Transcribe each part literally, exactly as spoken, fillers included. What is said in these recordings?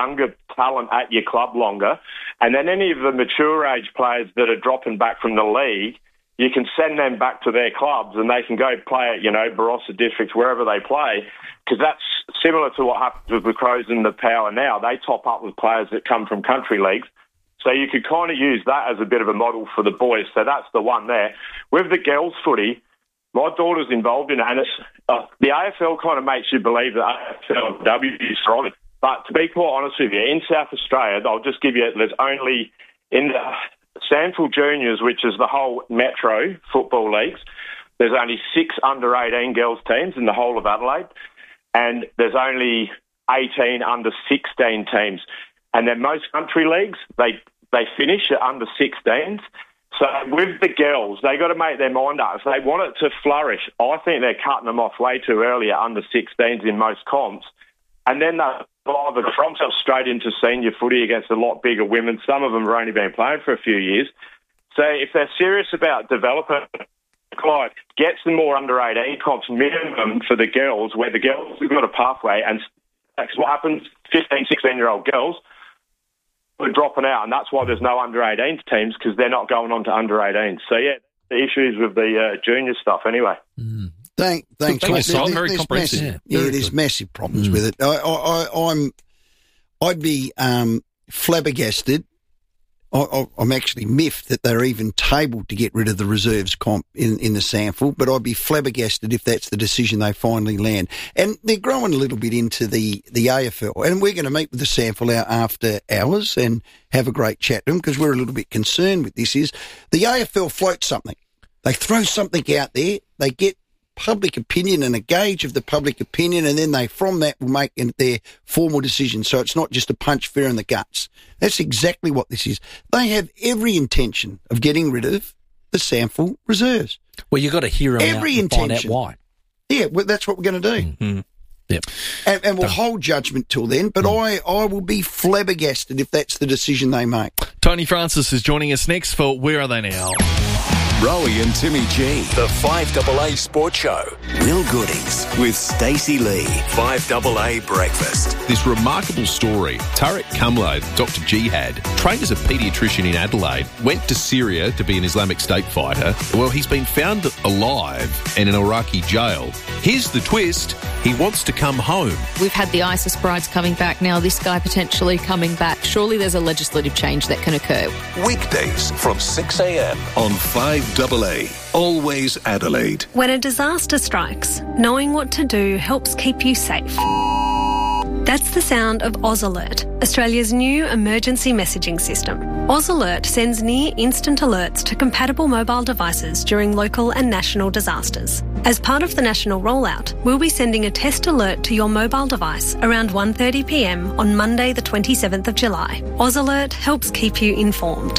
younger talent at your club longer. And then any of the mature age players that are dropping back from the league, you can send them back to their clubs and they can go play at, you know, Barossa Districts, wherever they play, because that's similar to what happens with the Crows and the Power now. They top up with players that come from country leagues. So you could kind of use that as a bit of a model for the boys. So that's the one there. With the girls' footy, my daughter's involved in it, and it's, uh, the A F L kind of makes you believe that A F L W is strong. But to be quite honest with you, in South Australia, I'll just give you, there's only, in the Sandford Juniors, which is the whole Metro football leagues, there's only six under eighteen girls teams in the whole of Adelaide, and there's only eighteen under sixteen teams. And then most country leagues, they, they finish at under sixteens. So with the girls, they got to make their mind up. If they want it to flourish, I think they're cutting them off way too early at under sixteens in most comps. And then they'll either drop themselves straight into senior footy against a lot bigger women. Some of them have only been playing for a few years. So if they're serious about developing, Clyde, get some more under eighteen comps minimum for the girls, where the girls have got a pathway. And that's what happens, fifteen, sixteen-year-old girls are dropping out, and that's why there's no under eighteens teams, because they're not going on to under eighteens. So, yeah, the issues with the uh, junior stuff anyway. Mm. Thank, thanks, Thanks, there, Very there's comprehensive. Massive, Yeah, yeah, very there's good. massive problems Mm. with it. I, I, I, I'm, I'd be um, flabbergasted. I, I, I'm actually miffed that they're even tabled to get rid of the reserves comp in, in the sample, but I'd be flabbergasted if that's the decision they finally land. And they're growing a little bit into the, the A F L, and we're going to meet with the sample out after hours and have a great chat to them, because we're a little bit concerned with this. Is the A F L floats something. They throw something out there, they get public opinion and a gauge of the public opinion, and then they, from that, will make their formal decision. So it's not just a punch fair in the guts. That's exactly what this is. They have every intention of getting rid of the sample reserves. Well, you've got to hear them Every out and find out intention. why. Yeah, well, that's what we're going to do. Mm-hmm. Yep. And, and we'll hold judgment till then, but I, I will be flabbergasted if that's the decision they make. Tony Francis is joining us next for Where Are They Now? Rowie and Timmy G. The five A A Sports Show. Will Goodings with Stacey Lee. five A A Breakfast. This remarkable story Tarek Kamlo, Doctor G had, trained as a paediatrician in Adelaide, went to Syria to be an Islamic State fighter. Well, he's been found alive in an Iraqi jail. Here's the twist. He wants to come home. We've had the ISIS brides coming back, now this guy potentially coming back. Surely there's a legislative change that can occur. Weekdays from six a.m. On five A A. Always Adelaide. When a disaster strikes, knowing what to do helps keep you safe. That's the sound of Oz Alert, Australia's new emergency messaging system. Oz Alert sends near-instant alerts to compatible mobile devices during local and national disasters. As part of the national rollout, we'll be sending a test alert to your mobile device around one thirty p m on Monday the twenty-seventh of July. Oz Alert helps keep you informed.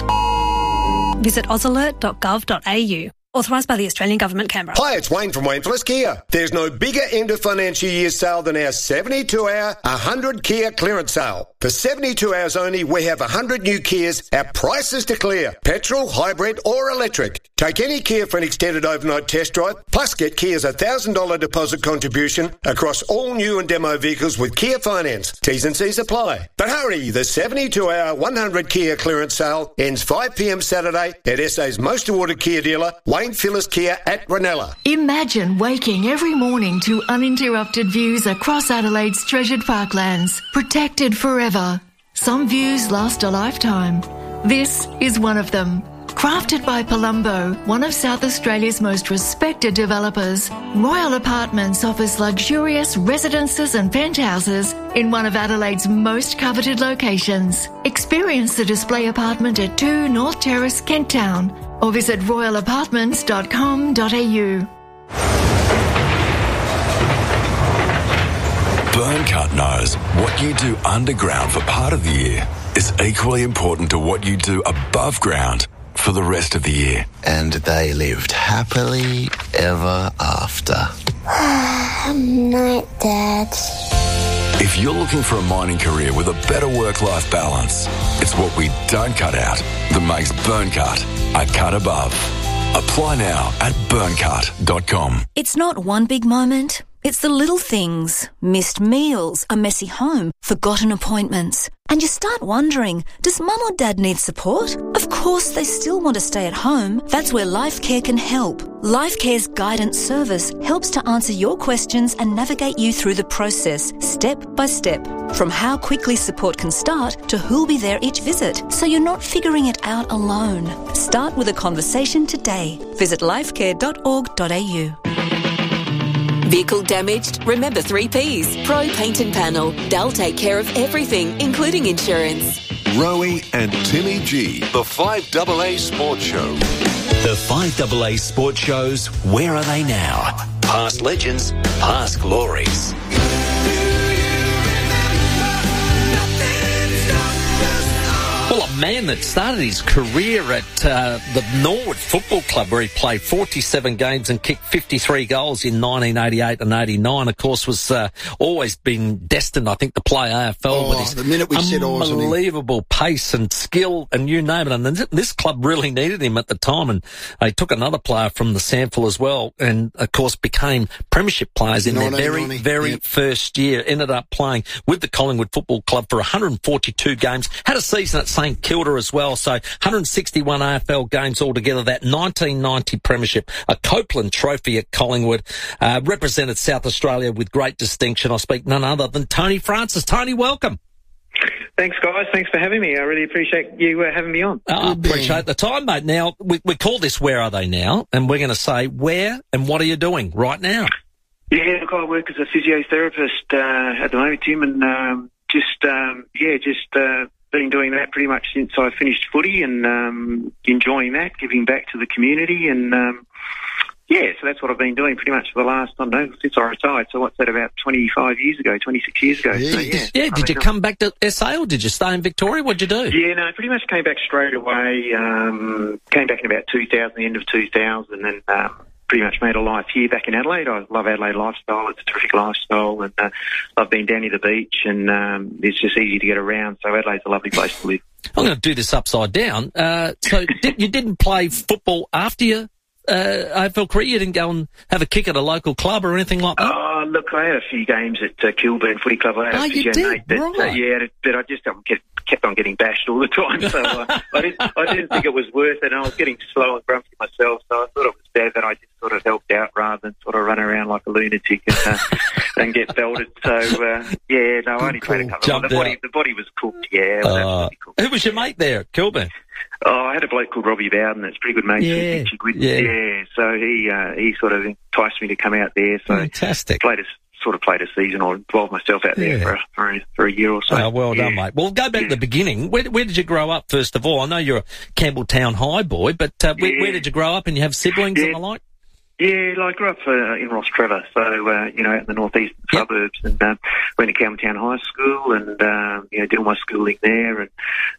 Visit oz alert dot gov dot a u. Authorised by the Australian Government, Canberra. Hi, it's Wayne from Wayne Phillips Kia. There's no bigger end of financial year sale than our seventy-two hour, one hundred Kia clearance sale. For seventy-two hours only, we have one hundred new Kias at prices to clear. Petrol, hybrid or electric. Take any Kia for an extended overnight test drive, plus get Kia's one thousand dollars deposit contribution across all new and demo vehicles with Kia Finance. T's and C's apply. But hurry, the seventy-two hour, one hundred Kia clearance sale ends five p m Saturday at S A's most awarded Kia dealer, Wayne Phillips Kia at Ranella. Imagine waking every morning to uninterrupted views across Adelaide's treasured parklands, protected forever. Some views last a lifetime. This is one of them. Crafted by Palumbo, one of South Australia's most respected developers, Royal Apartments offers luxurious residences and penthouses in one of Adelaide's most coveted locations. Experience the display apartment at two North Terrace, Kent Town, or visit royal apartments dot com dot a u. Burncut knows what you do underground for part of the year is equally important to what you do above ground for the rest of the year. And they lived happily ever after. Night, Dad. If you're looking for a mining career with a better work-life balance, it's what we don't cut out that makes Burncut a cut above. Apply now at burncut dot com. It's not one big moment It's the little things. Missed meals, a messy home, forgotten appointments. And you start wondering, does mum or dad need support? Of course they still want to stay at home. That's where LifeCare can help. LifeCare's guidance service helps to answer your questions and navigate you through the process, step by step. From how quickly support can start to who'll be there each visit, so you're not figuring it out alone. Start with a conversation today. Visit lifecare dot org dot a u. Vehicle damaged? Remember three Ps. Pro Paint and Panel. They'll take care of everything, including insurance. Rowie and Timmy G, the five A A Sports Show. The five A A Sports Shows, where are they now? Past legends, past glories. Well, a man that started his career at uh, the Norwood Football Club, where he played forty-seven games and kicked fifty-three goals in nineteen eighty-eight and eighty-nine, of course, was uh, always been destined, I think, to play A F L oh, with his the minute we said unbelievable pace and skill and you name it. And this club really needed him at the time, and they took another player from the sample as well, and, of course, became premiership players in their very, very yep. first year. Ended up playing with the Collingwood Football Club for one hundred forty-two games. Had a season at St Kilda as well, so one hundred sixty-one A F L games altogether. That nineteen ninety premiership, a Copeland Trophy at Collingwood, uh, represented South Australia with great distinction. I speak none other than Tony Francis. Tony, welcome. Thanks, guys. Thanks for having me. I really appreciate you uh, having me on. I appreciate the time, mate. Now, we, we call this Where Are They Now? And we're going to say, where and what are you doing right now? Yeah, look, I work as a physiotherapist uh, at the moment, Tim, and um, just, um, yeah, just... Uh, been doing that pretty much since I finished footy, and um, enjoying that, giving back to the community, and um, yeah, so that's what I've been doing pretty much for the last, I don't know, since I retired. So what's that, about twenty-five years ago, twenty-six years ago? Yeah, so, yeah, yeah did you come back to S A or did you stay in Victoria? What'd you do? Yeah, no, pretty much came back straight away. Um, came back in about two thousand, the end of two thousand, and um, pretty much made a life here back in Adelaide. I love Adelaide lifestyle. It's a terrific lifestyle, and uh, I've been down near the beach, and um, it's just easy to get around, so Adelaide's a lovely place to live. I'm going to do this upside down. Uh, so did, you didn't play football after your uh, A F L career? You didn't go and have a kick at a local club or anything like that? Oh, look, I had a few games at uh, Kilburn Footy Club. I had oh, a you did? Mate that, right. uh, yeah, but I just um, kept, kept on getting bashed all the time, so uh, I, didn't, I didn't think it was worth it, and I was getting slow and grumpy myself, so I thought it was better that I just sort of helped out rather than sort of run around like a lunatic and, uh, and get belted. So, uh, yeah, no, I only cool. played a couple of the body, the body was cooked, yeah. Uh, cool. Who was your mate there at Kilburn? Oh, I had a bloke called Robbie Bowden that's pretty good mate. Yeah, yeah. yeah. So he uh, he sort of enticed me to come out there. So fantastic. Played a, sort of played a season or involved myself out there yeah. for, a, for, a, for a year or so. Oh, well yeah. done, mate. Well, go back yeah. to the beginning. Where, where did you grow up, first of all? I know you're a Campbelltown High boy, but uh, where, yeah. where did you grow up and you have siblings yeah. and the like? Yeah, I grew up uh, in Ross Trevor, so, uh, you know, out in the northeastern yep. suburbs, and uh, went to Campbelltown High School and, uh, you know, did all my schooling there, and,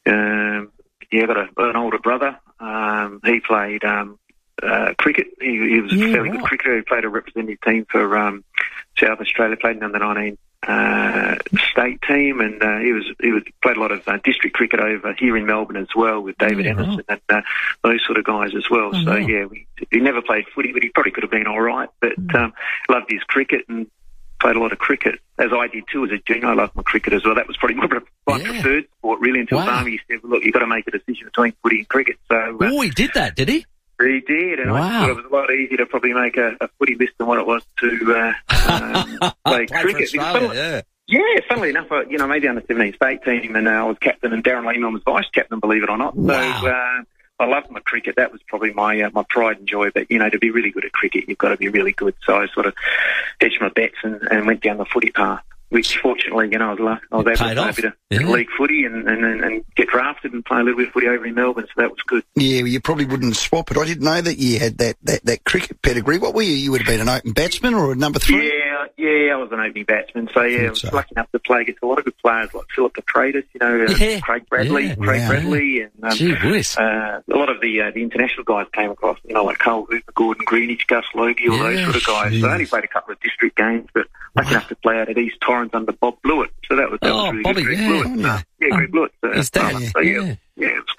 um, yeah, got a, an older brother. Um, he played um, uh, cricket. He, he was yeah, a fairly right. good cricketer. He played a representative team for um, South Australia, played in the under nineteen uh, state team, and uh, he was he was played a lot of uh, district cricket over here in Melbourne as well with David yeah, Emerson right. and uh, those sort of guys as well. Oh, so, right. yeah, we, he never played footy, but he probably could have been all right, but mm. um, loved his cricket and played a lot of cricket, as I did too as a junior. I loved my cricket as well. That was probably my, my yeah. preferred sport, really, until wow. Barmy said, look, you've got to make a decision between footy and cricket. So uh, oh, he did that, did he? He did, and wow. I thought it was a lot easier to probably make a, a footy list than what it was to uh, um, play play cricket. For Australia, yeah. yeah, funnily enough, I, you know, maybe under seventeen state team, and uh, I was captain, and Darren Lehman was vice captain, believe it or not. Wow. So uh, I loved my cricket. That was probably my uh, my pride and joy. But, you know, to be really good at cricket, you've got to be really good. So I sort of hedged my bets and, and went down the footy path, which fortunately, you know, I was, lucky. I was able to play a bit of yeah. league footy and, and, and get drafted and play a little bit of footy over in Melbourne, so that was good. Yeah, well, you probably wouldn't swap it. I didn't know that you had that, that, that cricket pedigree. What were you? You would have been an open batsman or a number three? Yeah, yeah, I was an opening batsman. So, yeah, I was so. lucky enough to play against a lot of good players like Philip Petradis, you know, uh, yeah. Craig Bradley, yeah, Craig wow. Bradley, and um, Gee whiz. uh, a lot of the uh, the international guys came across, you know, like Cole Hooper, Gordon Greenidge, Gus Logie, all yeah, those sort of guys. geez. So I only played a couple of district games, but lucky enough to play out at East Torrens under Bob Blewett. So that was, that oh, was really Bobby, good. Greg yeah. Blewett. Oh, yeah. Yeah, Greg Blewett. So, His dad, uh, yeah. so, yeah, yeah. yeah, it was good. Yeah.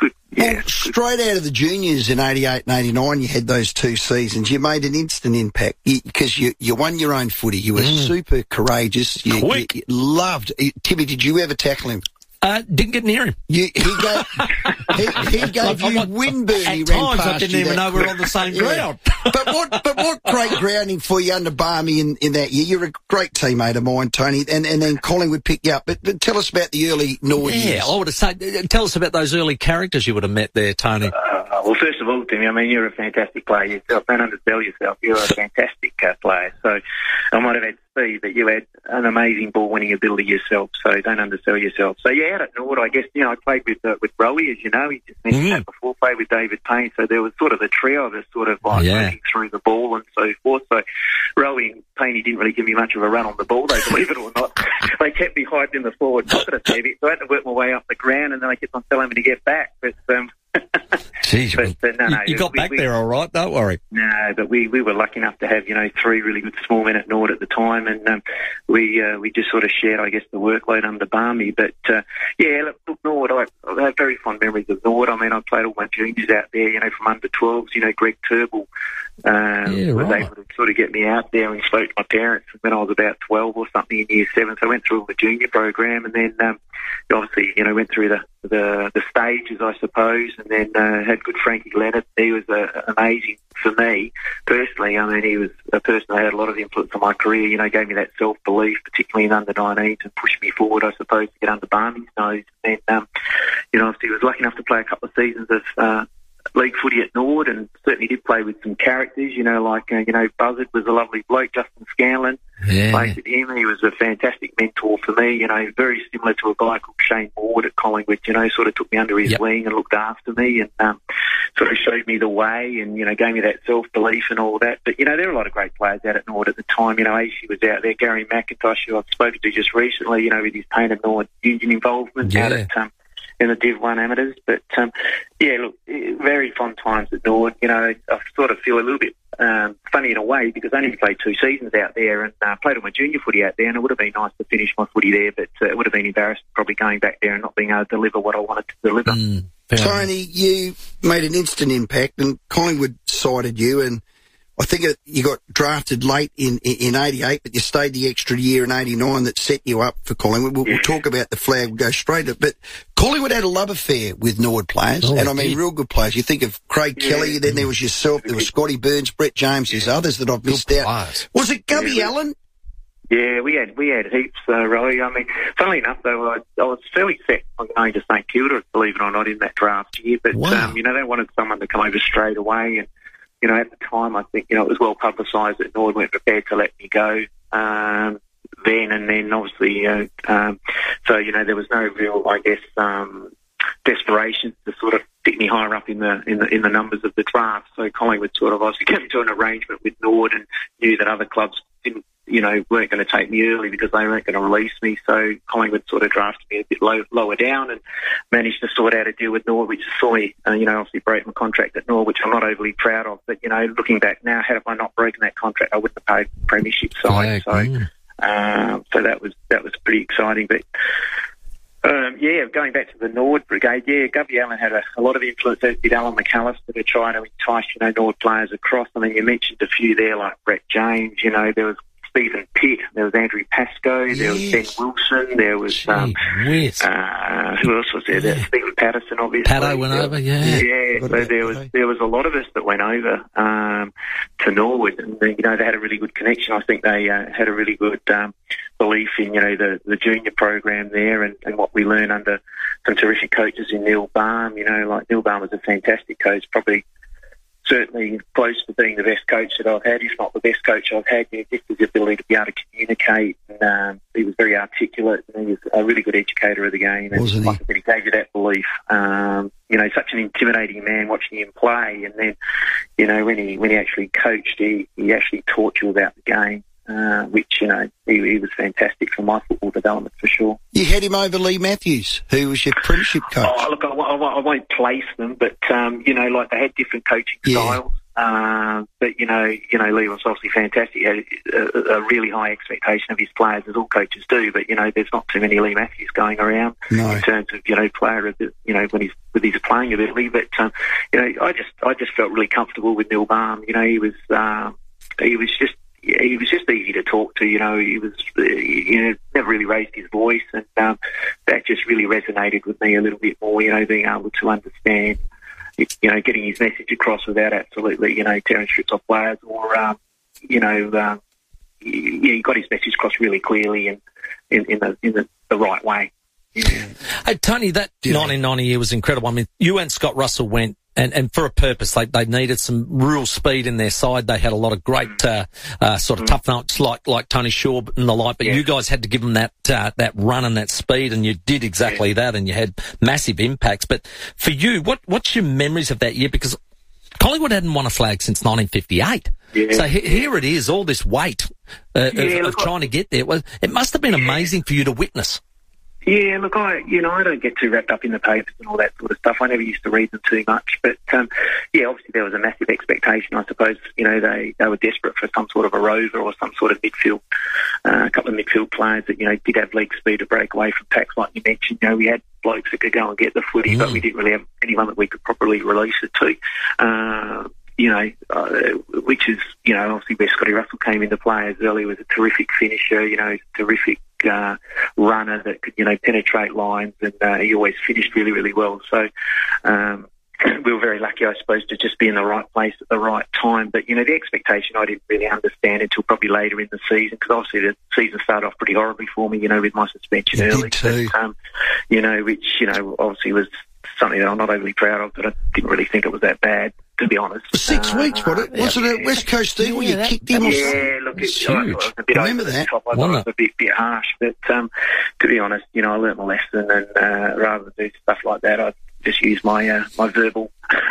Well, straight out of the juniors in eighty-eight and eighty-nine, you had those two seasons. You made an instant impact because you, you won your own footy. You were mm. super courageous. You, you, you loved. Timmy, did you ever tackle him? Uh, didn't get near him. You, he gave, he, he gave you windburn. At he times, ran I didn't even know we were on the same ground. Yeah. but what, but what great grounding for you under Barmy in, in that year. You're a great teammate of mine, Tony, and, and then Collingwood picked you up. But, but tell us about the early Nord yeah, years. I would have said, tell us about those early characters you would have met there, Tony. Uh, well, first of all, Timmy, I mean, you're a fantastic player yourself. Don't undersell yourself. You're a fantastic uh, player. So I might have had speed, but you had an amazing ball-winning ability yourself. So don't undersell yourself. So yeah, out at Nord, I guess, you know, I played with uh, with Rowie, as you know. He just mentioned mm-hmm. that before. Played with David Payne. So there was sort of a trio of us sort of like yeah. moving through the ball and so forth. So Rowie and Payne, he didn't really give me much of a run on the ball, though, believe it or not. They kept me hyped in the forward pocket a fair bit. So I had to work my way up the ground, and then I kept on telling me to get back. But um, Jeez, but, but no, no, you got we, back we, there all right, don't worry. No, but we, we were lucky enough to have, you know, three really good small men at Nord at the time, and um, we uh, we just sort of shared, I guess, the workload under Barmy. But, uh, yeah, look, look Nord, I, I have very fond memories of Nord. I mean, I played all my juniors out there, you know, from under twelves. You know, Greg Turnbull um, yeah, was right. able to sort of get me out there and spoke to my parents when I was about twelve or something in year seven. So I went through the junior program, and then um, obviously, you know, went through the, the, the stages, I suppose, and then uh, had good Frankie Leonard. He was uh, amazing for me personally. I mean, he was a person that had a lot of influence on my career, you know, gave me that self-belief, particularly in under nineteens, and pushed me forward, I suppose, to get under Barmy's nose. And then, um, you know, obviously was lucky enough to play a couple of seasons of uh, league footy at Nord, and certainly did play with some characters, you know, like, uh, you know, Buzzard was a lovely bloke, Justin Scanlon. Yeah. Played with him. He was a fantastic mentor for me, you know, very similar to a guy called Shane Ward at Collingwood, you know, sort of took me under his yep. wing and looked after me, and um, sort of showed me the way, and, you know, gave me that self-belief and all that. But, you know, there were a lot of great players out at Nord at the time. You know, Acey was out there, Gary McIntosh, who I've spoken to just recently, you know, with his Paine and Nord union involvement yeah. out at um, in the Div one amateurs. But, um, yeah, look, very fond times at Nord. You know, I sort of feel a little bit um, funny in a way because I only played two seasons out there, and uh, played all my junior footy out there, and it would have been nice to finish my footy there, but uh, it would have been embarrassing probably going back there and not being able to deliver what I wanted to deliver. Mm, Tony, you made an instant impact, and Collingwood sided you, and I think it, you got drafted late in, in, in eighty-eight, but you stayed the extra year in eighty-nine that set you up for Collingwood. We'll, yeah. we'll talk about the flag, we'll go straight to it. But Collingwood had a love affair with Nord players, oh, and I mean did. real good players. You think of Craig yeah. Kelly, then there was yourself, there was Scotty Burns, Brett James, there's yeah. others that I've missed good out. Players. Was it Gubby yeah. Allen? Yeah, we had we had heaps, uh, Roy. I mean, funnily enough, though, I, I was fairly set on going to St Kilda, believe it or not, in that draft year. But, wow. um, you know, they wanted someone to come over straight away, and you know, at the time, I think, you know, it was well publicised that Nord weren't prepared to let me go um, then, and then obviously, uh, um, so, you know, there was no real, I guess, um, desperation to sort of pick me higher up in the in the in the numbers of the draft. So Collingwood sort of obviously came to an arrangement with Nord and knew that other clubs didn't, you know, weren't going to take me early because they weren't going to release me. So Collingwood sort of drafted me a bit low, lower down, and managed to sort out a deal with Nord, which saw me, uh, you know, obviously break my contract at Nord, which I'm not overly proud of. But, you know, looking back now, had I not broken that contract, I wouldn't have paid the premiership side. Yeah, so, mm. um, so that was that was pretty exciting. But um, yeah, going back to the Nord brigade, yeah, Gubby Allen had a, a lot of influence, as did Alan McAllister, to try to entice, you know, Nord players across. I mean, you mentioned a few there, like Brett James. You know, there was Stephen Pitt, there was Andrew Pascoe, yes. there was Ben Wilson, there was um, uh, who else was there? Yeah. There Stephen Patterson, obviously. Pato went over, yeah. Yeah, so there was there was a lot of us that went over um, to Norwood, and you know they had a really good connection. I think they uh, had a really good um, belief in you know the, the junior program there, and, and what we learned under some terrific coaches in Neil Baum. You know, like Neil Baum was a fantastic coach, probably. Certainly close to being the best coach that I've had, if not the best coach I've had. You know, just his ability to be able to communicate. And, um, he was very articulate, and he was a really good educator of the game. And Wasn't he? Like I said, he gave you that belief. Um, you know, such an intimidating man watching him play. And then, you know, when he when he actually coached, he, he actually taught you about the game. Uh, which, you know, he, he was fantastic for my football development for sure. You had him over Lee Matthews, who was your premiership coach. Oh, look, I, I, I won't place them, but, um, you know, like they had different coaching yeah. styles. Uh, but, you know, you know, Lee was obviously fantastic. He had a, a really high expectation of his players, as all coaches do. But, you know, there's not too many Lee Matthews going around no. in terms of, you know, player, you know, when he's with his playing ability. But, um, you know, I just I just felt really comfortable with Neil Balme. You know, he was um, he was just he was just easy to talk to. You know, he was you know never really raised his voice, and um, that just really resonated with me a little bit more. You know, being able to understand. You know, getting his message across without absolutely, you know, tearing strips off players or, um, you know, uh, he, he got his message across really clearly and in, in the in the, the right way. Yeah. Hey, Tony, that yeah. nineteen ninety year was incredible. I mean, you and Scott Russell went, and, and for a purpose. They, they needed some real speed in their side. They had a lot of great uh, uh, sort of mm. tough notes like like Tony Shaw and the like, but yeah. you guys had to give them that uh, that run and that speed, and you did exactly yeah. that, and you had massive impacts. But for you, what what's your memories of that year? Because Collingwood hadn't won a flag since nineteen fifty-eight. Yeah. So he, here it is, all this weight uh, yeah, of, of trying to get there. Well, it must have been amazing for you to witness. Yeah, look, I you know I don't get too wrapped up in the papers and all that sort of stuff. I never used to read them too much, but um, yeah, obviously there was a massive expectation. I suppose you know they, they were desperate for some sort of a rover or some sort of midfield, uh, a couple of midfield players that you know did have leg speed to break away from packs, like you mentioned. You know, we had blokes that could go and get the footy, mm. but we didn't really have anyone that we could properly release it to. Uh, You know, uh, which is, you know, obviously where Scotty Russell came into play as early, was a terrific finisher, you know, terrific uh, runner that could, you know, penetrate lines, and uh, he always finished really, really well. So um, we were very lucky, I suppose, to just be in the right place at the right time. But, you know, the expectation I didn't really understand until probably later in the season, because obviously the season started off pretty horribly for me, you know, with my suspension you early. Did too. But, um, you know, which, you know, obviously was something that I'm not overly proud of, but I didn't really think it was that bad, to be honest. Six uh, weeks, wasn't it? Wasn't it West Coast Deal where yeah, you kicked him? Yeah, look, it's huge. I was a bit Remember over that? the top. I thought it was a bit, bit harsh, but um, to be honest, you know, I learnt my lesson, and uh, rather than do stuff like that, I just use my uh, my verbal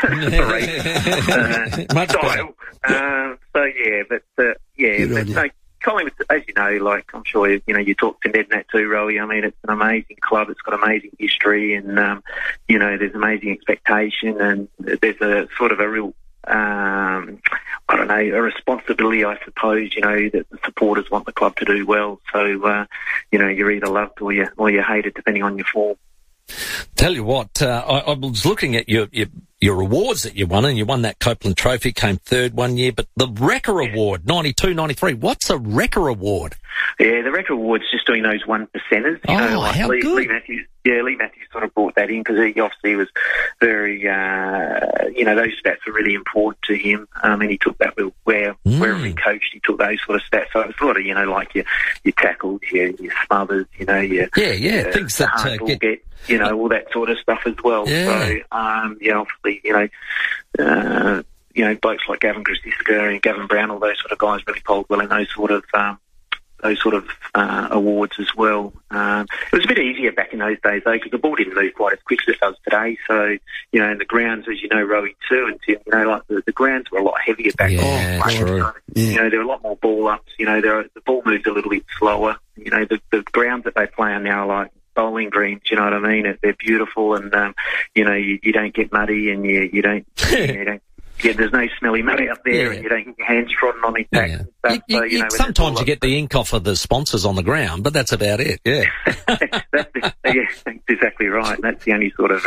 uh, style. Uh, so yeah, but uh, yeah, but, no, Collingwood, as you know, like I'm sure you know, you talk to Ned and that too, Rowie. I mean, it's an amazing club. It's got amazing history, and um, you know, there's amazing expectation, and there's a sort of a real, um, I don't know, a responsibility, I suppose. You know, that the supporters want the club to do well. So, uh, you know, you're either loved or you or you're hated, depending on your form. Tell you what, uh, I, I was looking at your, your your awards that you won, and you won that Copeland Trophy, came third one year, but the Wrecker Award, ninety-two, ninety-three, what's a Wrecker Award? Yeah, the Wrecker Award's just doing those one percenters. You oh, know, like how Lee, good. Lee Matthews, yeah, Lee Matthews sort of brought that in because he obviously was very, uh, you know, those stats were really important to him. Um, and he took that where, mm. wherever he coached, he took those sort of stats. So it's sort of, you know, like your, your tackles, your, your smothers, you know, your... Yeah, yeah, uh, things that uh, get... get... You know, all that sort of stuff as well. Yeah. So, um, yeah, obviously, you know, uh, you know, blokes like Gavin Grisiska and Gavin Brown, all those sort of guys really polled well in those sort of, um, those sort of uh, awards as well. Um, it was a bit easier back in those days, though, because the ball didn't move quite as quick as it does today. So, you know, and the grounds, as you know, Rowie too, and Tim, you know, like the, the grounds were a lot heavier back then. Yeah, true. So, yeah. You know, there were a lot more ball ups. You know, there are, the ball moves a little bit slower. You know, the, the grounds that they play on now are like bowling greens, you know what I mean? They're beautiful, and um, you know, you, you don't get muddy, and you you don't you don't yeah, there's no smelly muddy up there, yeah. and you don't get your hands trodden on impact. Yeah. And stuff, you, so, you you, know, sometimes you get the ink off of the sponsors on the ground, but that's about it. Yeah, that's, yeah, that's exactly right. That's the only sort of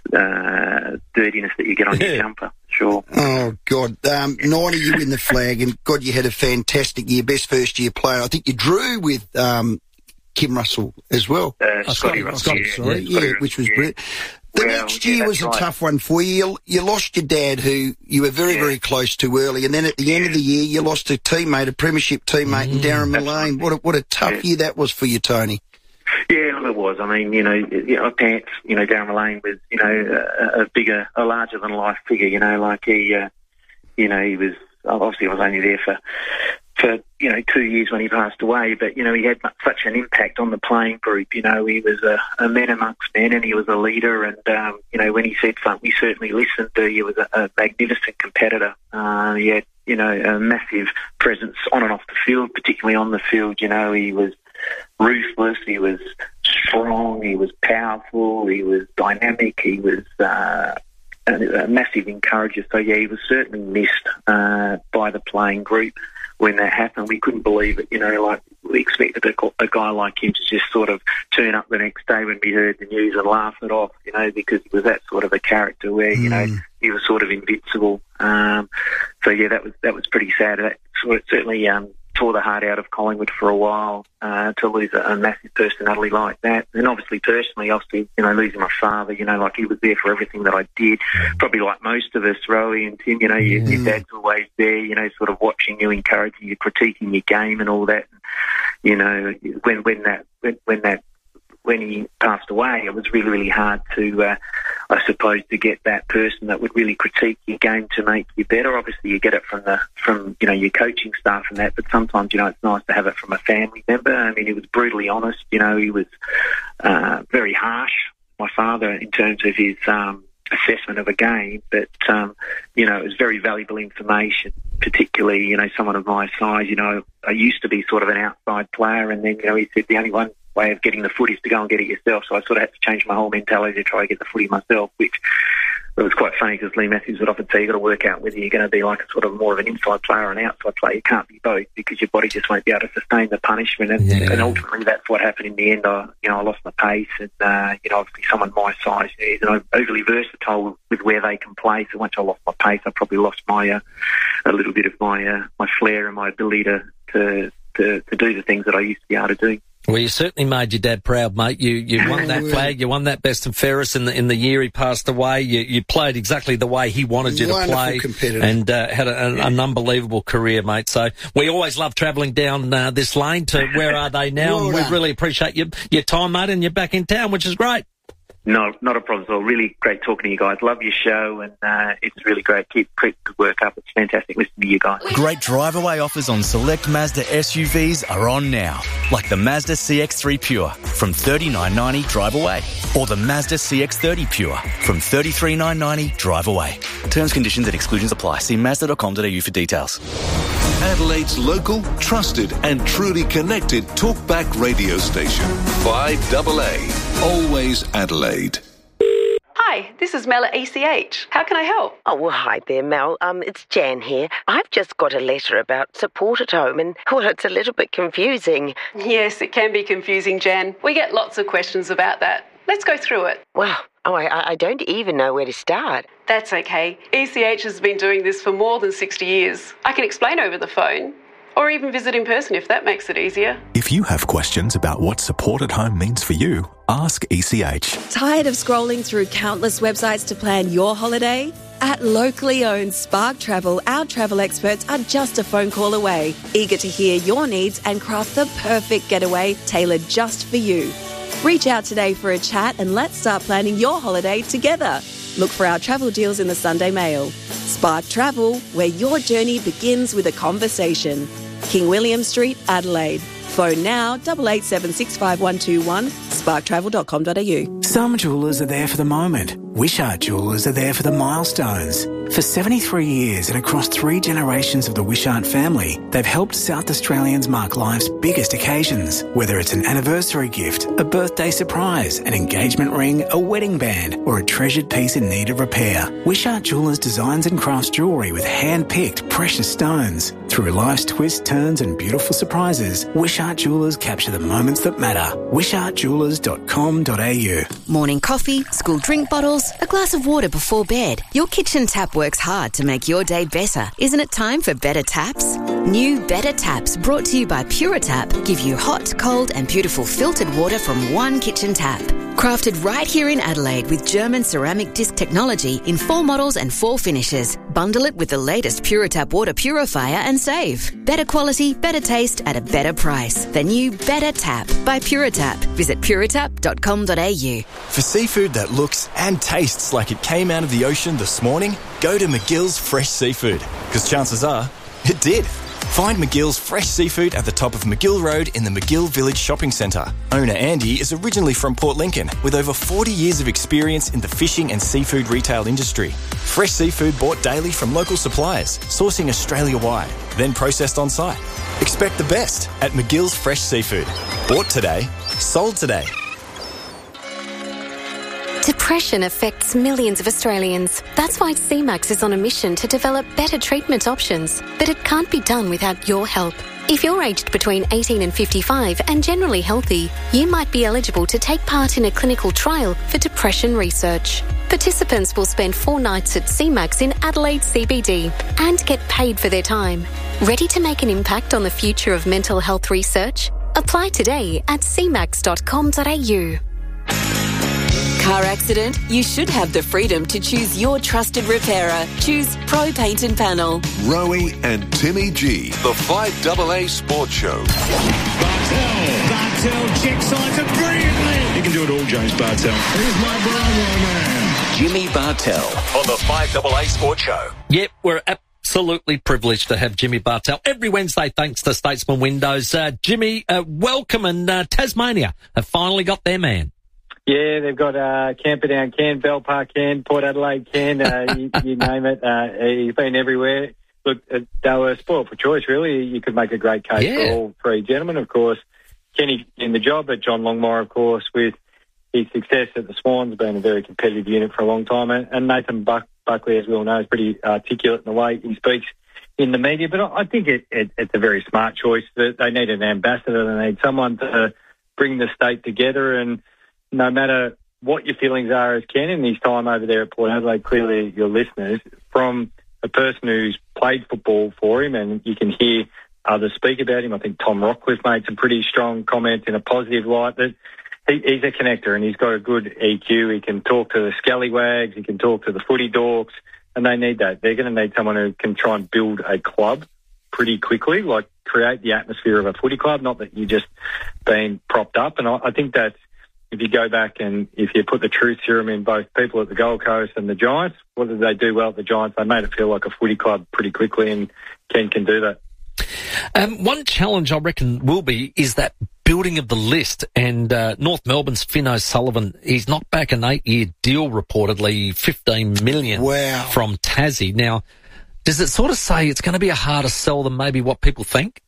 uh, dirtiness that you get on your jumper. Sure. Oh, God. Um, ninety, you win the flag, and God, you had a fantastic year, best first-year player. I think you drew with um, Kim Russell as well. Uh, oh, Scotty Russell, Scotty, yeah. sorry. Yeah, yeah, which was yeah. brilliant. The well, next yeah, year was a right. tough one for you. you. You lost your dad, who you were very, yeah. very close to early, and then at the yeah. end of the year, you lost a teammate, a premiership teammate, mm, in Darren Mullane. What a, what a tough yeah. year that was for you, Tony. Yeah, it was. I mean, you know, you know, Pants, you know, Darren Mullane was, you know, a, a bigger, a larger than life figure. You know, like he, uh, you know, he was obviously I was only there for. for, you know, two years when he passed away, but, you know, he had such an impact on the playing group. You know, he was a, a man amongst men, and he was a leader, and, um, you know, when he said something, we certainly listened to. He was a, a magnificent competitor. Uh, he had, you know, a massive presence on and off the field, particularly on the field. You know, he was ruthless, he was strong, he was powerful, he was dynamic, he was... Uh, a, a massive encourager. So, yeah, he was certainly missed uh, by the playing group when that happened. We couldn't believe it, you know, like we expected a, a guy like him to just sort of turn up the next day when we heard the news and laugh it off, you know, because he was that sort of a character where, mm. you know, he was sort of invincible. Um, so, yeah, that was that was pretty sad. That sort of certainly um, tore the heart out of Collingwood for a while uh, to lose a, a massive personality like that. And obviously, personally, obviously, you know, losing my father, you know, like he was there for everything that I did. Probably like most of us, Rowie and Tim, you know, your, your dad's always there, you know, sort of watching you, encouraging you, critiquing your game and all that. You know, when when that when, when that when he passed away, it was really, really hard to, uh, I suppose, to get that person that would really critique your game to make you better. Obviously, you get it from the from you know your coaching staff and that, but sometimes, you know, it's nice to have it from a family member. I mean, he was brutally honest. You know, he was uh, very harsh, my father, in terms of his um, assessment of a game, but um, you know, it was very valuable information. Particularly, you know, someone of my size. You know, I used to be sort of an outside player, and then, you know, he said the only one way of getting the footy is to go and get it yourself. So I sort of had to change my whole mentality to try to get the footy myself, which it was quite funny because Lee Matthews would often say, you've got to work out whether you're going to be like a sort of more of an inside player or an outside player. You can't be both because your body just won't be able to sustain the punishment. And, yeah. and ultimately that's what happened in the end. I, you know, I lost my pace and, uh, you know, obviously someone my size is you know, overly versatile with where they can play. So once I lost my pace, I probably lost my, uh, a little bit of my, uh, my flair and my ability to, to, to, to do the things that I used to be able to do. Well, you certainly made your dad proud, mate. You you won that flag. You won that best and fairest in the in the year he passed away. You you played exactly the way he wanted you to play, and uh, had a, an, an unbelievable career, mate. So we always love travelling down uh, this lane to Where Are They Now, well and we really appreciate your your time, mate. And you're back in town, which is great. No, not a problem at all. Really great talking to you guys. Love your show, and uh, it's really great. Keep keep the work up. It's fantastic listening to you guys. Great drive-away offers on select Mazda S U Vs are on now, like the Mazda C X three Pure from thirty-nine ninety drive away, or the Mazda C X thirty Pure from thirty-three nine ninety drive away. Terms, conditions and exclusions apply. See mazda dot com dot a u for details. Adelaide's local, trusted and truly connected talkback radio station. five double A. Always Adelaide. Hi, this is Mel at E C H. How can I help? Oh, well, hi there, Mel. Um, it's Jan here. I've just got a letter about support at home and, well, it's a little bit confusing. Yes, it can be confusing, Jan. We get lots of questions about that. Let's go through it. Well, oh, I, I don't even know where to start. That's okay. E C H has been doing this for more than sixty years. I can explain over the phone, or even visit in person if that makes it easier. If you have questions about what support at home means for you, ask E C H. Tired of scrolling through countless websites to plan your holiday? At locally owned Spark Travel, our travel experts are just a phone call away, eager to hear your needs and craft the perfect getaway tailored just for you. Reach out today for a chat and let's start planning your holiday together. Look for our travel deals in the Sunday Mail. Spark Travel, where your journey begins with a conversation. King William Street, Adelaide. Phone now, eight eight seven six five one two one, spark travel dot com dot a u. Some jewellers are there for the moment. Wishart Jewellers are there for the milestones. For seventy-three years and across three generations of the Wishart family, they've helped South Australians mark life's biggest occasions. Whether it's an anniversary gift, a birthday surprise, an engagement ring, a wedding band, or a treasured piece in need of repair, Wishart Jewellers designs and crafts jewellery with hand-picked precious stones. Through life's twists, turns and beautiful surprises, Wishart Jewellers capture the moments that matter. wishart jewellers dot com dot a u. Morning coffee, school drink bottles, a glass of water before bed. Your kitchen tap works hard to make your day better. Isn't it time for better taps? New Better Taps, brought to you by Puritap, give you hot, cold and beautiful filtered water from one kitchen tap. Crafted right here in Adelaide with German ceramic disc technology in four models and four finishes. Bundle it with the latest Puritap water purifier and save. Better quality, better taste at a better price. The new Better Tap by Puritap. Visit puritap dot com dot a u. For seafood that looks and tastes like it came out of the ocean this morning, go to McGill's Fresh Seafood, because chances are it did. Find McGill's Fresh Seafood at the top of McGill Road in the McGill Village Shopping Centre. Owner Andy is originally from Port Lincoln with over forty years of experience in the fishing and seafood retail industry. Fresh seafood bought daily from local suppliers, sourcing Australia-wide, then processed on site. Expect the best at McGill's Fresh Seafood. Bought today, sold today. Depression affects millions of Australians. That's why C MAX is on a mission to develop better treatment options. But it can't be done without your help. If you're aged between eighteen and fifty-five and generally healthy, you might be eligible to take part in a clinical trial for depression research. Participants will spend four nights at C MAX in Adelaide C B D and get paid for their time. Ready to make an impact on the future of mental health research? Apply today at c max dot com dot a u. Car accident? You should have the freedom to choose your trusted repairer. Choose Pro Paint and Panel. Rowie and Timmy G, the five A A Sports Show. Bartel, Bartel checks sides it brilliantly. You can do it all, James Bartel. Here's my brother, man. Jimmy Bartel on the five A A Sports Show. Yep, we're absolutely privileged to have Jimmy Bartel every Wednesday thanks to Statesman Windows. Uh, Jimmy, uh, welcome, and uh, Tasmania have finally got their man. Yeah, they've got uh, Camperdown Ken, Bell Park Ken, Port Adelaide Ken, uh, you, you name it. Uh, he's been everywhere. Look, uh, they were spoiled for choice, really. You could make a great case yeah. for all three gentlemen, of course. Kenny in the job, but John Longmire, of course, with his success at the Swans, been a very competitive unit for a long time. And Nathan Buck, Buckley, as we all know, is pretty articulate in the way he speaks in the media. But I think it, it, it's a very smart choice. That they need an ambassador. They need someone to bring the state together. And no matter what your feelings are as Ken in his time over there at Port Adelaide, clearly your listeners, from a person who's played football for him, and you can hear others speak about him. I think Tom Rockcliffe made some pretty strong comments in a positive light that he, he's a connector and he's got a good E Q. He can talk to the scallywags, he can talk to the footy dorks, and they need that. They're going to need someone who can try and build a club pretty quickly, like create the atmosphere of a footy club, not that you're just being propped up. And I, I think that's, if you go back and if you put the truth serum in both people at the Gold Coast and the Giants, what did they do well at the Giants? They made it feel like a footy club pretty quickly, and Ken can do that. Um, one challenge I reckon will be is that building of the list, and uh, North Melbourne's Finn O'Sullivan, he's knocked back an eight-year deal reportedly, fifteen million dollars wow. from Tassie. Now, does it sort of say it's going to be a harder sell than maybe what people think?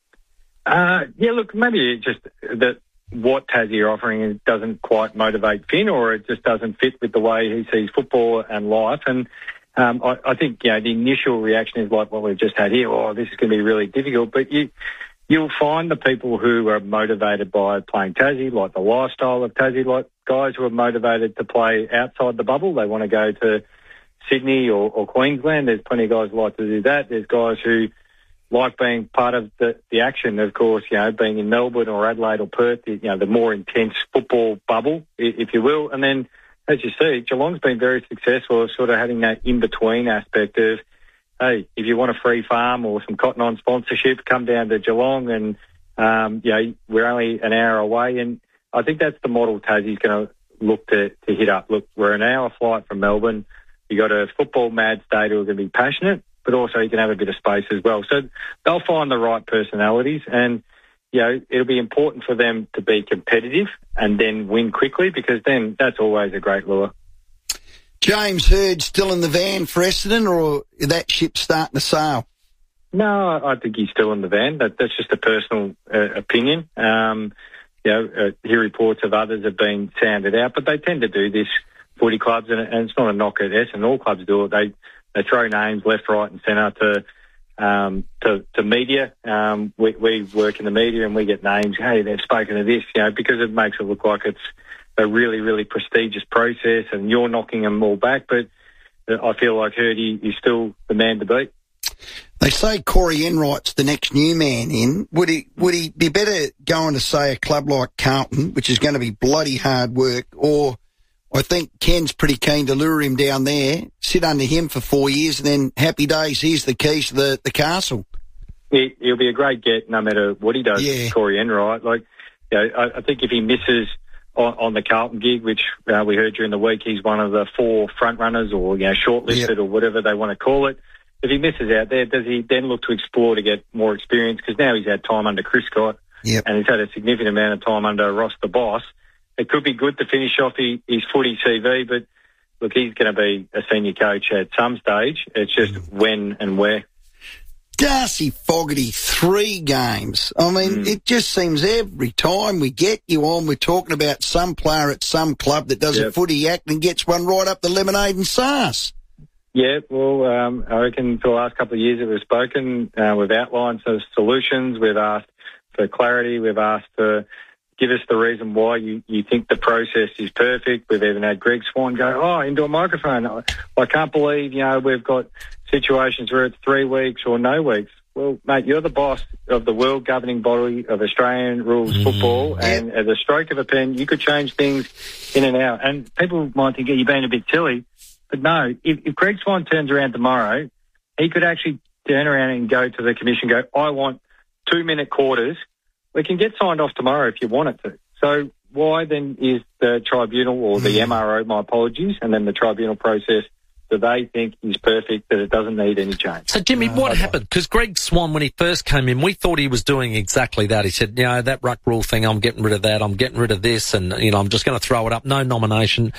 Uh, yeah, look, maybe it's just that what Tassie are offering doesn't quite motivate Finn, or it just doesn't fit with the way he sees football and life. And um, I, I think, you know, the initial reaction is like what we've just had here. Oh, this is going to be really difficult. But you, you'll find the people who are motivated by playing Tassie, like the lifestyle of Tassie, like guys who are motivated to play outside the bubble. They want to go to Sydney or, or Queensland. There's plenty of guys who like to do that. There's guys who like being part of the, the action, of course, you know, being in Melbourne or Adelaide or Perth, you know, the more intense football bubble, if you will. And then, as you see, Geelong's been very successful of sort of having that in-between aspect of, hey, if you want a free farm or some Cotton On sponsorship, come down to Geelong and, um, you know, we're only an hour away. And I think that's the model Tassie's going to look to, to hit up. Look, we're an hour flight from Melbourne. You got a football mad state who are going to be passionate, but also you can have a bit of space as well. So they'll find the right personalities, and, you know, it'll be important for them to be competitive and then win quickly, because then that's always a great lure. James Hird still in the van for Essendon, or is that ship starting to sail? No, I think he's still in the van. That, that's just a personal uh, opinion. Um, you know, uh, hear reports of others have been sounded out, but they tend to do this, footy clubs, and, and it's not a knock at Essendon. All clubs do it. They They throw names left, right and centre to um, to, to media. Um, we, we work in the media and we get names, hey, they've spoken to this, you know, because it makes it look like it's a really, really prestigious process and you're knocking them all back. But I feel like Hirdy is still the man to beat. They say Corey Enright's the next new man in. Would he would he be better going to, say, a club like Carlton, which is going to be bloody hard work, or I think Ken's pretty keen to lure him down there, sit under him for four years, and then happy days, here's the keys to the, the castle? He, he'll be a great get no matter what he does, yeah. Corey Enright. Like, you know, I, I think if he misses on, on the Carlton gig, which uh, we heard during the week, he's one of the four front runners or, you know, shortlisted yep. or whatever they want to call it. If he misses out there, does he then look to explore to get more experience? Because now he's had time under Chris Scott yep. and he's had a significant amount of time under Ross the Boss. It could be good to finish off his, his footy C V, but look, he's going to be a senior coach at some stage. It's just when and where. Darcy Fogarty, three games. I mean, mm. it just seems every time we get you on, we're talking about some player at some club that does yep. a footy act and gets one right up the lemonade and sauce. Yeah, well, um, I reckon for the last couple of years that we've spoken, uh, we've outlined some solutions. We've asked for clarity. We've asked for give us the reason why you, you think the process is perfect. We've even had Greg Swan go, oh, indoor microphone. I, I can't believe, you know, we've got situations where it's three weeks or no weeks. Well, mate, you're the boss of the world governing body of Australian rules mm. football, and at the stroke of a pen, you could change things in and out. And people might think, oh, you're being a bit silly. But no, if, if Greg Swan turns around tomorrow, he could actually turn around and go to the commission and go, I want two-minute quarters. We can get signed off tomorrow if you want it to. So why then is the tribunal or the M R O, my apologies, and then the tribunal process, do they think is perfect, that it doesn't need any change? So, Jimmy, what uh, happened? Because Greg Swan, when he first came in, we thought he was doing exactly that. He said, you know, that ruck rule thing, I'm getting rid of that, I'm getting rid of this, and, you know, I'm just going to throw it up, no nomination.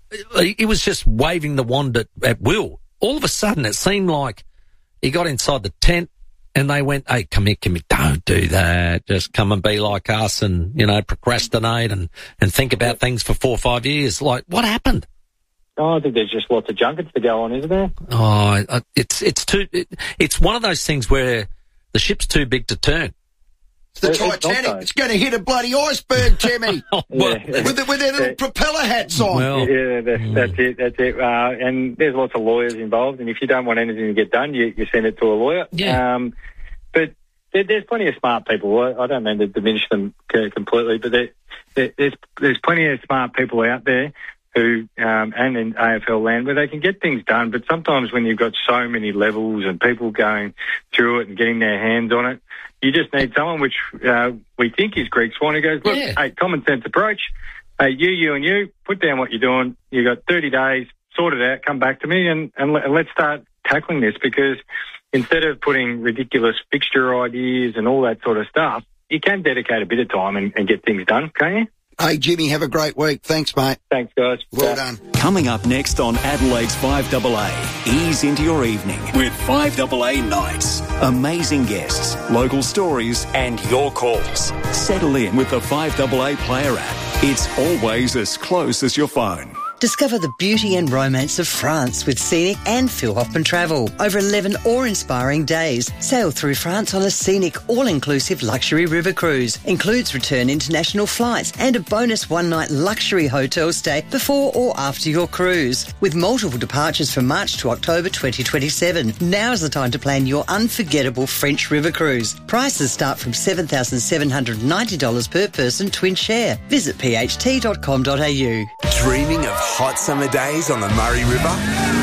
He was just waving the wand at, at will. All of a sudden, it seemed like he got inside the tent and they went, hey, come here, come here, don't do that. Just come and be like us and, you know, procrastinate and, and think about things for four or five years. Like, what happened? Oh, I think there's just lots of junkets to go on, isn't there? Oh, it's it's too. It, it's one of those things where the ship's too big to turn. It's the it's Titanic. It's going to hit a bloody iceberg, Jimmy. oh, well, yeah. with, the, with their little yeah. propeller hats on. Well, yeah, that's, mm. that's it. That's it. Uh, and there's lots of lawyers involved. And if you don't want anything to get done, you, you send it to a lawyer. Yeah. Um, but there, there's plenty of smart people. I, I don't mean to diminish them completely, but there, there, there's there's plenty of smart people out there who, um, and in A F L land, where they can get things done. But sometimes when you've got so many levels and people going through it and getting their hands on it, you just need someone, which uh, we think is Greg Swan, who goes, look, yeah. hey, common sense approach. Hey, you, you and you, put down what you're doing. You've got thirty days, sort it out, come back to me, and, and let, let's start tackling this, because instead of putting ridiculous fixture ideas and all that sort of stuff, you can dedicate a bit of time and, and get things done, can't you? Hey, Jimmy, have a great week. Thanks, mate. Thanks, guys. Well yeah. done. Coming up next on Adelaide's five A A, ease into your evening with five A A Nights. Amazing guests, local stories, and your calls. Settle in with the five A A Player app. It's always as close as your phone. Discover the beauty and romance of France with Scenic and Phil Hoffman Travel. Over eleven awe-inspiring days. Sail through France on a scenic, all-inclusive luxury river cruise. Includes return international flights and a bonus one-night luxury hotel stay before or after your cruise. With multiple departures from March to October twenty twenty-seven. Now's the time to plan your unforgettable French river cruise. Prices start from seven thousand seven hundred ninety dollars per person twin share. Visit p h t dot com dot a u. Dreaming of hot summer days on the Murray River?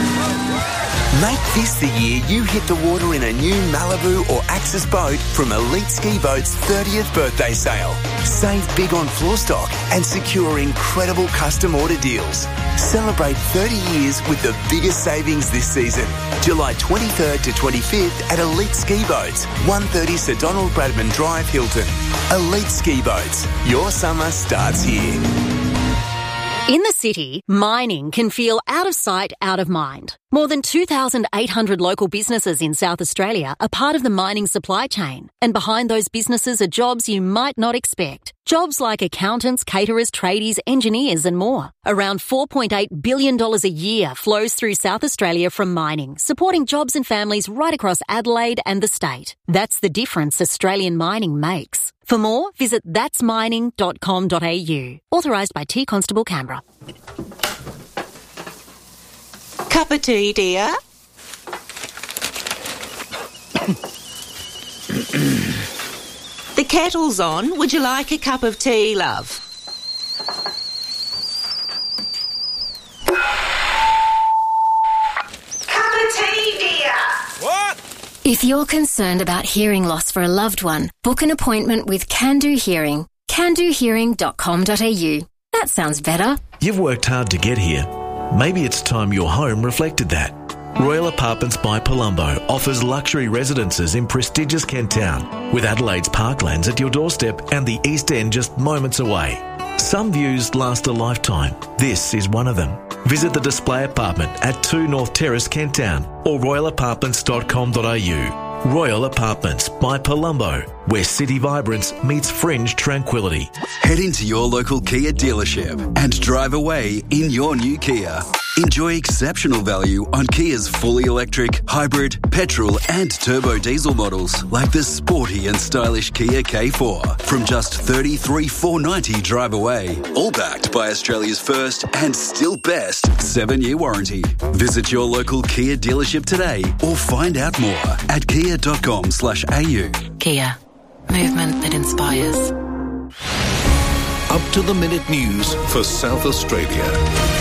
Make this the year you hit the water in a new Malibu or Axis boat from Elite Ski Boat's thirtieth birthday sale. Save big on floor stock and secure incredible custom order deals. Celebrate thirty years with the biggest savings this season. July twenty-third to twenty-fifth at Elite Ski Boats, one thirty Sir Donald Bradman Drive, Hilton. Elite Ski Boats. Your summer starts here. In the city, mining can feel out of sight, out of mind. More than two thousand eight hundred local businesses in South Australia are part of the mining supply chain. And behind those businesses are jobs you might not expect. Jobs like accountants, caterers, tradies, engineers and more. Around four point eight billion dollars a year flows through South Australia from mining, supporting jobs and families right across Adelaide and the state. That's the difference Australian mining makes. For more, visit that's mining dot com dot a u. Authorised by T Constable Canberra. Cup of tea, dear? The kettle's on. Would you like a cup of tea, love? Cup of tea, dear. What? If you're concerned about hearing loss for a loved one, book an appointment with Can Do Hearing. can do hearing dot com dot a u. That sounds better. You've worked hard to get here. Maybe it's time your home reflected that. Royal Apartments by Palumbo offers luxury residences in prestigious Kent Town, with Adelaide's parklands at your doorstep and the East End just moments away. Some views last a lifetime. This is one of them. Visit the display apartment at two North Terrace, Kent Town, or royal apartments dot com dot a u. Royal Apartments by Palumbo, where city vibrance meets fringe tranquility. Head into your local Kia dealership and drive away in your new Kia. Enjoy exceptional value on Kia's fully electric, hybrid, petrol and turbo diesel models like the sporty and stylish Kia K four from just thirty-three thousand four hundred ninety dollars drive away. All backed by Australia's first and still best seven-year warranty. Visit your local Kia dealership today or find out more at kia dot com slash a u. Kia. Movement that inspires. Up to the minute news for South Australia.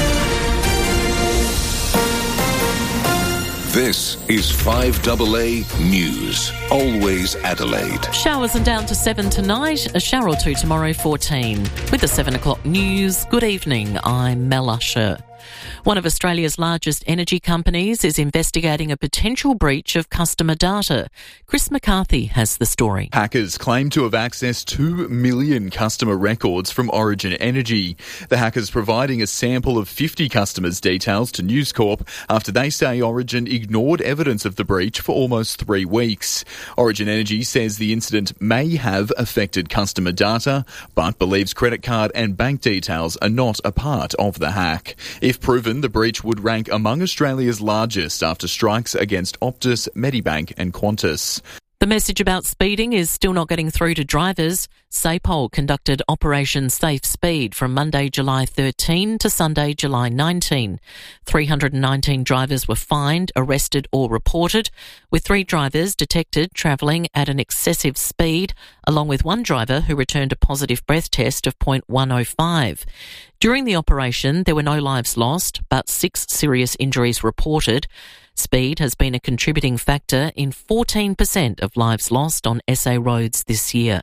This is five A A News. Always Adelaide. Showers and down to seven tonight, a shower or two tomorrow, fourteen. With the seven o'clock news, good evening, I'm Mel Usher. One of Australia's largest energy companies is investigating a potential breach of customer data. Chris McCarthy has the story. Hackers claim to have accessed two million customer records from Origin Energy. The hackers providing a sample of fifty customers' details to News Corp after they say Origin ignored evidence of the breach for almost three weeks. Origin Energy says the incident may have affected customer data, but believes credit card and bank details are not a part of the hack. If proven, the breach would rank among Australia's largest after strikes against Optus, Medibank and Qantas. The message about speeding is still not getting through to drivers. SAPOL conducted Operation Safe Speed from Monday, July thirteenth to Sunday, July nineteenth. three hundred nineteen drivers were fined, arrested or reported, with three drivers detected travelling at an excessive speed, along with one driver who returned a positive breath test of zero point one oh five. During the operation, there were no lives lost, but six serious injuries reported. Speed has been a contributing factor in fourteen percent of lives lost on S A roads this year.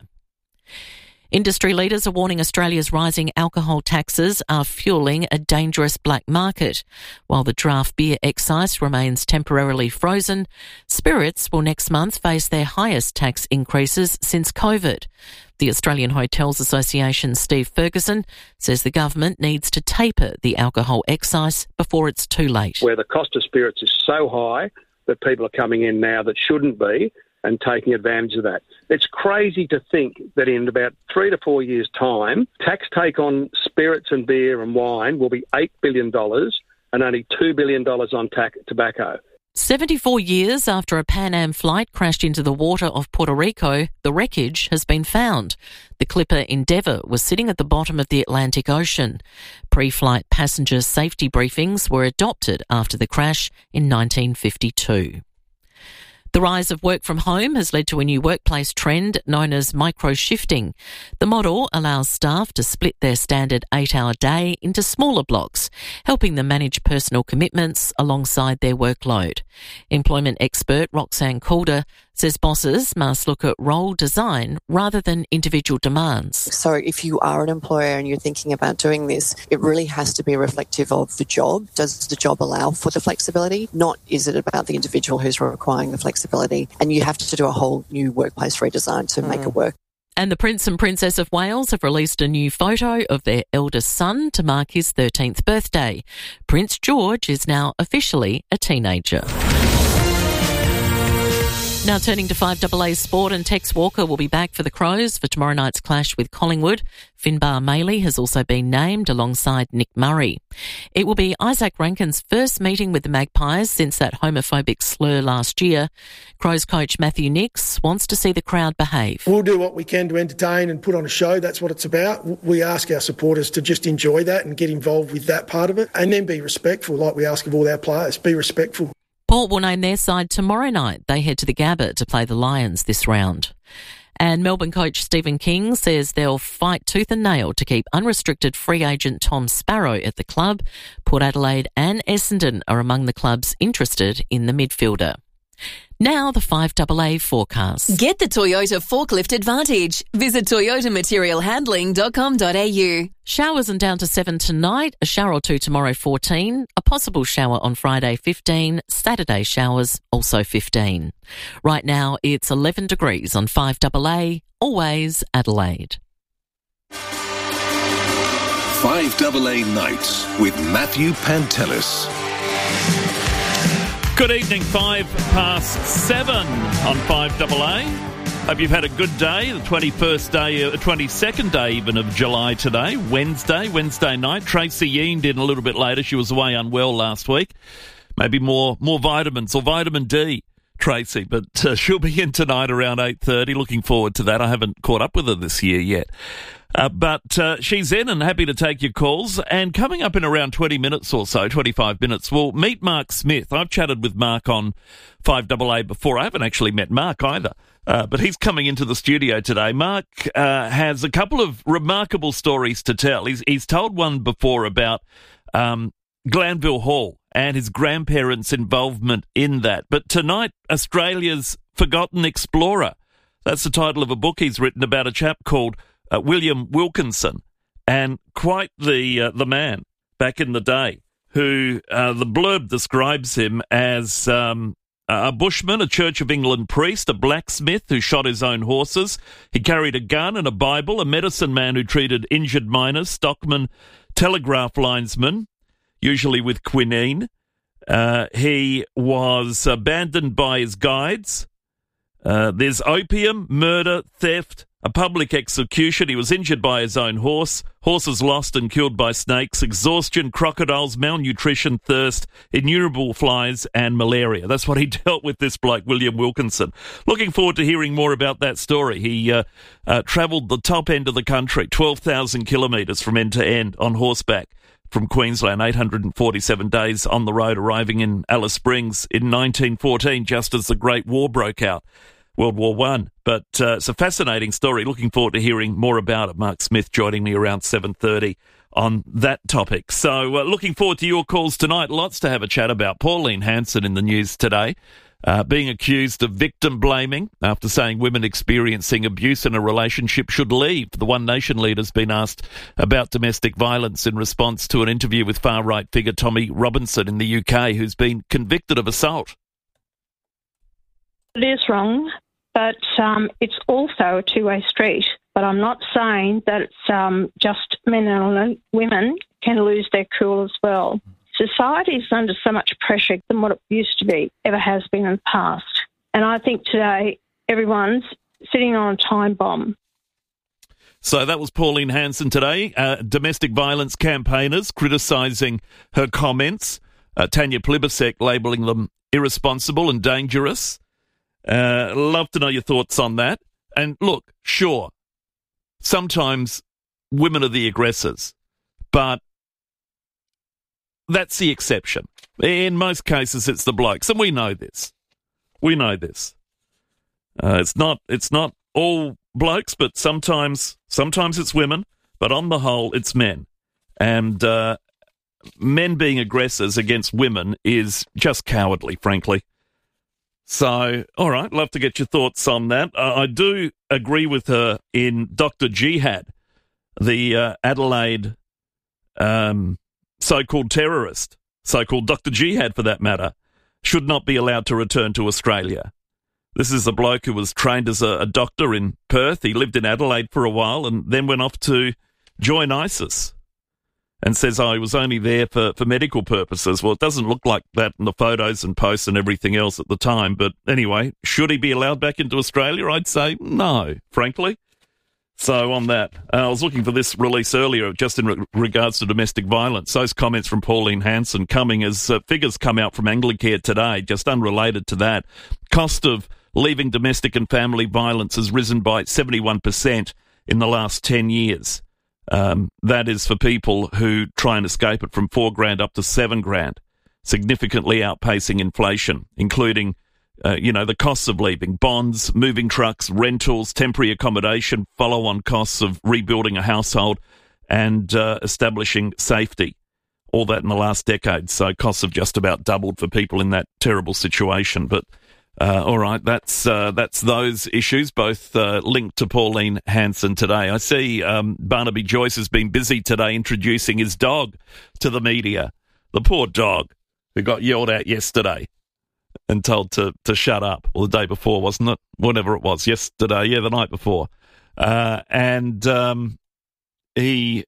Industry leaders are warning Australia's rising alcohol taxes are fuelling a dangerous black market. While the draft beer excise remains temporarily frozen, spirits will next month face their highest tax increases since COVID. The Australian Hotels Association's Steve Ferguson says the government needs to taper the alcohol excise before it's too late. Where the cost of spirits is so high that people are coming in now that shouldn't be and taking advantage of that. It's crazy to think that in about three to four years' time, tax take on spirits and beer and wine will be eight billion dollars and only two billion dollars on tac- tobacco. seventy-four years after a Pan Am flight crashed into the water of Puerto Rico, the wreckage has been found. The clipper Endeavour was sitting at the bottom of the Atlantic Ocean. Pre-flight passenger safety briefings were adopted after the crash in nineteen fifty-two. The rise of work from home has led to a new workplace trend known as micro-shifting. The model allows staff to split their standard eight-hour day into smaller blocks, helping them manage personal commitments alongside their workload. Employment expert Roxanne Calder says bosses must look at role design rather than individual demands. So if you are an employer and you're thinking about doing this, it really has to be reflective of the job. Does the job allow for the flexibility? Not is it about the individual who's requiring the flexibility? And you have to do a whole new workplace redesign to mm. make it work. And the Prince and Princess of Wales have released a new photo of their eldest son to mark his thirteenth birthday. Prince George is now officially a teenager. Now turning to five A A Sport, and Tex Walker will be back for the Crows for tomorrow night's clash with Collingwood. Finbar Maley has also been named alongside Nick Murray. It will be Isaac Rankin's first meeting with the Magpies since that homophobic slur last year. Crows coach Matthew Nicks wants to see the crowd behave. We'll do what we can to entertain and put on a show. That's what it's about. We ask our supporters to just enjoy that and get involved with that part of it, and then be respectful like we ask of all our players. Be respectful. Port will name their side tomorrow night. They head to the Gabba to play the Lions this round. And Melbourne coach Stephen King says they'll fight tooth and nail to keep unrestricted free agent Tom Sparrow at the club. Port Adelaide and Essendon are among the clubs interested in the midfielder. Now the five A A forecast. Get the Toyota Forklift Advantage. Visit toyota material handling dot com dot a u. Showers and down to seven tonight, a shower or two tomorrow fourteen, a possible shower on Friday fifteen, Saturday showers also fifteen. Right now it's eleven degrees on five A A, always Adelaide. five A A Nights with Matthew Pantelis. Good evening, five past seven on five double A. Hope you've had a good day, the twenty-first day, uh, twenty-second day even of July today, Wednesday, Wednesday night. Tracy Yeend in a little bit later. She was away unwell last week. Maybe more more vitamins or vitamin D, Tracy, but uh, she'll be in tonight around eight thirty. Looking forward to that. I haven't caught up with her this year yet. Uh, but uh, she's in and happy to take your calls. And coming up in around twenty minutes or so, twenty-five minutes, we'll meet Mark Smith. I've chatted with Mark on five double A before. I haven't actually met Mark either, uh, but he's coming into the studio today. Mark uh, has a couple of remarkable stories to tell. He's, he's told one before about um, Glanville Hall and his grandparents' involvement in that. But tonight, Australia's Forgotten Explorer. That's the title of a book he's written about a chap called Uh, William Wilkinson, and quite the uh, the man back in the day who uh, the blurb describes him as um, a bushman, a Church of England priest, a blacksmith who shot his own horses. He carried a gun and a Bible, a medicine man who treated injured miners, stockman, telegraph linesman, usually with quinine. Uh, he was abandoned by his guides. Uh, there's opium, murder, theft, a public execution. He was injured by his own horse, horses lost and killed by snakes, exhaustion, crocodiles, malnutrition, thirst, innumerable flies, and malaria. That's what he dealt with, this bloke, William Wilkinson. Looking forward to hearing more about that story. He uh, uh, travelled the top end of the country, twelve thousand kilometres from end to end on horseback from Queensland, eight hundred forty-seven days on the road, arriving in Alice Springs in nineteen fourteen, just as the Great War broke out. World War One. But uh, it's a fascinating story. Looking forward to hearing more about it. Mark Smith joining me around seven thirty on that topic. So uh, looking forward to your calls tonight. Lots to have a chat about. Pauline Hanson in the news today, uh, being accused of victim blaming after saying women experiencing abuse in a relationship should leave. The One Nation leader's been asked about domestic violence in response to an interview with far-right figure Tommy Robinson in the U K, who's been convicted of assault. It is wrong, but um, it's also a two-way street. But I'm not saying that it's um, just men and women can lose their cool as well. Society is under so much pressure than what it used to be, ever has been in the past. And I think today everyone's sitting on a time bomb. So that was Pauline Hanson today. Uh, domestic violence campaigners criticising her comments. Uh, Tanya Plibersek labelling them irresponsible and dangerous. Uh, love to know your thoughts on that. And look, sure, sometimes women are the aggressors, but that's the exception. In most cases, it's the blokes, and we know this. We know this. Uh, it's not. It's not all blokes, but sometimes, sometimes it's women. But on the whole, it's men, and uh, men being aggressors against women is just cowardly, frankly. So, all right, love to get your thoughts on that. Uh, I do agree with her in Doctor Jihad, the uh, Adelaide um, so-called terrorist, so-called Doctor Jihad for that matter, should not be allowed to return to Australia. This is a bloke who was trained as a, a doctor in Perth. He lived in Adelaide for a while and then went off to join ISIS. And says, oh, he was only there for, for medical purposes. Well, it doesn't look like that in the photos and posts and everything else at the time. But anyway, should he be allowed back into Australia? I'd say no, frankly. So on that, uh, I was looking for this release earlier just in re- regards to domestic violence. Those comments from Pauline Hanson coming as uh, figures come out from Anglicare today, just unrelated to that. Cost of leaving domestic and family violence has risen by seventy-one percent in the last ten years. Um, that is for people who try and escape it from four grand up to seven grand, significantly outpacing inflation, including, uh, you know, the costs of leaving, bonds, moving trucks, rentals, temporary accommodation, follow-on costs of rebuilding a household and uh, establishing safety. All that in the last decade. So costs have just about doubled for people in that terrible situation. But Uh, all right, that's uh, that's those issues, both uh, linked to Pauline Hanson today. I see um, Barnaby Joyce has been busy today introducing his dog to the media. The poor dog who got yelled at yesterday and told to, to shut up. Or the day before, wasn't it? Whatever it was, yesterday, yeah, the night before. Uh, and um, he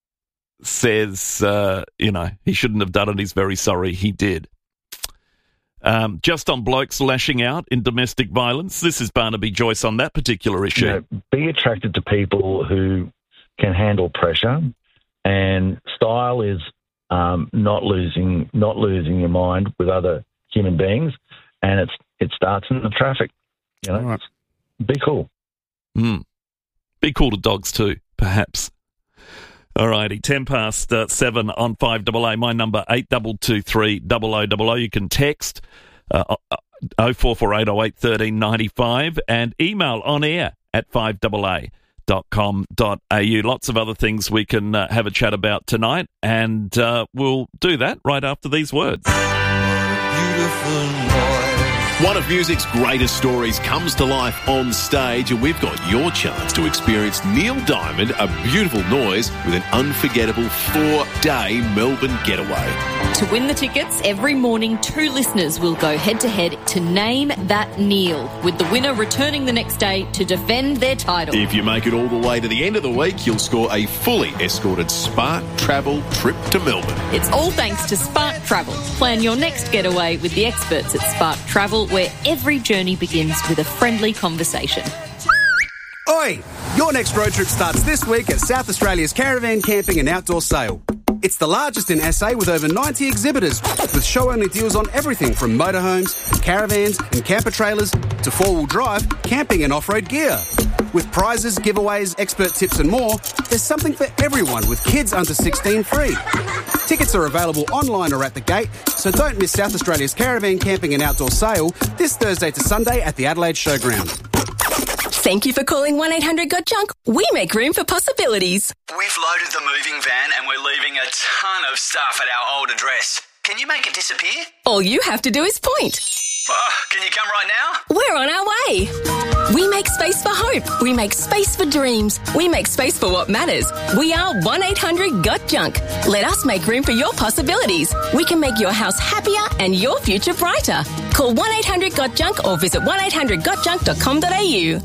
says, uh, you know, he shouldn't have done it. He's very sorry he did. um, just on blokes lashing out in domestic violence. This is Barnaby Joyce on that particular issue. You know, be attracted to people who can handle pressure, and style is um, not losing not losing your mind with other human beings, and it's it starts in the traffic. You know, right. Be cool. Mm. Be cool to dogs too, perhaps. All righty, ten past uh, seven on five double A. My number eight double two three double o double o. You can text uh, oh four four eight oh eight thirteen ninety five and email on air at five double a dot com dot a u. Lots of other things we can uh, have a chat about tonight, and uh, we'll do that right after these words. Beautiful noise. One of music's greatest stories comes to life on stage, and we've got your chance to experience Neil Diamond, A Beautiful Noise, with an unforgettable four-day Melbourne getaway. To win the tickets, every morning two listeners will go head-to-head to Name That Neil, with the winner returning the next day to defend their title. If you make it all the way to the end of the week, you'll score a fully escorted Spark Travel trip to Melbourne. It's all thanks to Spark Travel. Plan your next getaway with the experts at Spark Travel, where every journey begins with a friendly conversation. Oi! Your next road trip starts this week at South Australia's Caravan Camping and Outdoor Sale. It's the largest in S A with over ninety exhibitors, with show-only deals on everything from motorhomes, caravans and camper trailers to four-wheel drive, camping and off-road gear. With prizes, giveaways, expert tips and more, there's something for everyone with kids under sixteen free. Tickets are available online or at the gate, so don't miss South Australia's Caravan Camping and Outdoor Sale this Thursday to Sunday at the Adelaide Showground. Thank you for calling one eight hundred got junk. We make room for possibilities. We've loaded the moving van and we're leaving a ton of stuff at our old address. Can you make it disappear? All you have to do is point. Oh, can you come right now? We're on our way. We make space for hope. We make space for dreams. We make space for what matters. We are one eight hundred got junk. Let us make room for your possibilities. We can make your house happier and your future brighter. Call one eight hundred got junk or visit one eight hundred got junk dot com dot a u.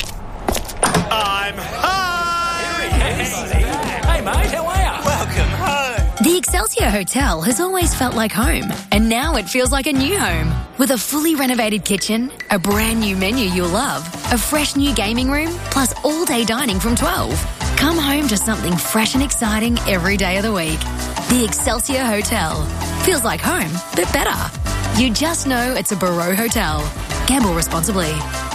I'm home! Hey, mate, how are you? Welcome home. The Excelsior Hotel has always felt like home, and now it feels like a new home. With a fully renovated kitchen, a brand new menu you'll love, a fresh new gaming room, plus all-day dining from twelve. Come home to something fresh and exciting every day of the week. The Excelsior Hotel. Feels like home, but better. You just know it's a Barreau Hotel. Gamble responsibly.